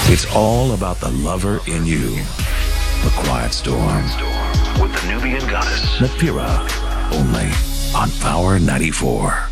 It's all about the lover in you. The Quiet Storm. With the Nubian goddess, Nafira. Only on Power 94.